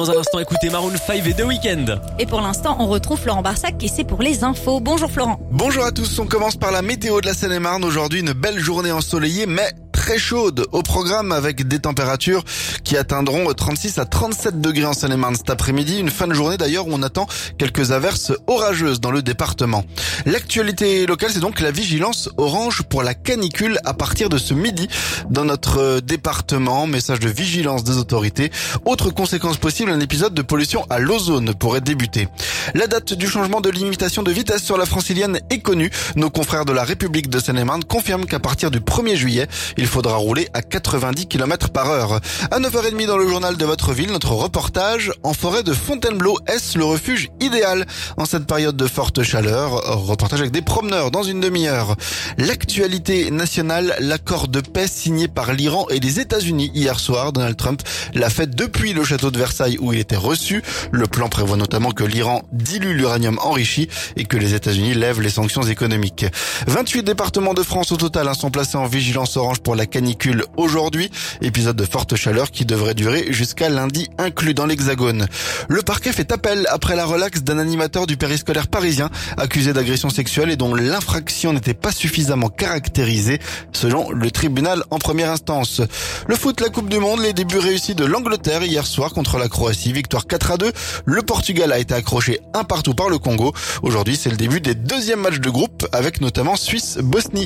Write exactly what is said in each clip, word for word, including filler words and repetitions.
Dans un instant, écoutez Maroon cinq et The Weeknd. Et pour l'instant, on retrouve Florent Barsac et c'est pour les infos. Bonjour Florent. Bonjour à tous, on commence par la météo de la Seine-et-Marne. Aujourd'hui, une belle journée ensoleillée, mais très chaude au programme avec des températures qui atteindront trente-six à trente-sept degrés en Seine-et-Marne cet après-midi. Une fin de journée d'ailleurs où on attend quelques averses orageuses dans le département. L'actualité locale, c'est donc la vigilance orange pour la canicule à partir de ce midi dans notre département. Message de vigilance des autorités. Autre conséquence possible, un épisode de pollution à l'ozone pourrait débuter. La date du changement de limitation de vitesse sur la francilienne est connue. Nos confrères de la République de Seine-et-Marne confirment qu'à partir du premier juillet, il faudra rouler à quatre-vingt-dix kilomètres par heure. À neuf heures trente dans le journal de votre ville, notre reportage en forêt de Fontainebleau. Est-ce le refuge idéal en cette période de forte chaleur? Reportage avec des promeneurs dans une demi-heure. L'actualité nationale, l'accord de paix signé par l'Iran et les États-Unis hier soir. Donald Trump l'a fait depuis le château de Versailles où il était reçu. Le plan prévoit notamment que l'Iran dilue l'uranium enrichi et que les États-Unis lèvent les sanctions économiques. vingt-huit départements de France au total hein, sont placés en vigilance orange pour la canicule aujourd'hui. Épisode de forte chaleur qui devrait durer jusqu'à lundi inclus dans l'Hexagone. Le parquet fait appel après la relaxe d'un animateur du périscolaire parisien accusé d'agression sexuelle et dont l'infraction n'était pas suffisamment caractérisée selon le tribunal en première instance. Le foot, la Coupe du Monde, les débuts réussis de l'Angleterre hier soir contre la Croatie, victoire quatre à deux. Le Portugal a été accroché un partout par le Congo. Aujourd'hui, c'est le début des deuxièmes matchs de groupe avec notamment Suisse-Bosnie.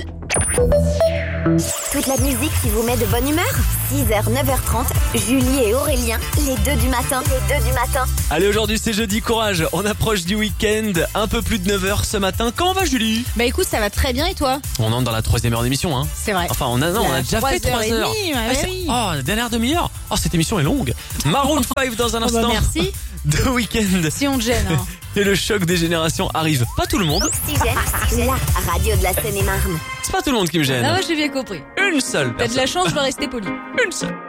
Toute la musique qui vous met de bonne humeur. six heures, neuf heures trente, Julie et Aurélien, les deux du matin. Les deux du matin. Allez, aujourd'hui c'est jeudi, courage. On approche du week-end, un peu plus de neuf heures ce matin. Comment va Julie? Bah écoute, ça va très bien et toi? On entre dans la troisième heure d'émission, hein. C'est vrai. Enfin, on a, non, on a déjà fait trois heures. Ouais, Ah, c'est- oui. oh, la dernière demi-heure. Oh, cette émission est longue. Maroon cinq dans un Oh bah instant. merci. The Weeknd. Si on te gêne. Hein. Et le choc des générations arrive. Pas tout le monde. Oxygène, la radio de la Seine-et-Marne. C'est pas tout le monde qui me gêne. Ah ouais, j'ai bien compris. Une seule T'as de personne. la chance, je vais rester poli. Une seule.